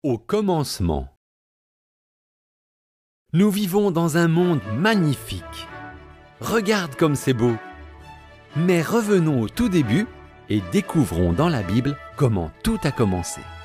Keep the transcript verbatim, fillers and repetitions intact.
Au commencement. Nous vivons dans un monde magnifique. Regarde comme c'est beau. Mais revenons au tout début et découvrons dans la Bible comment tout a commencé.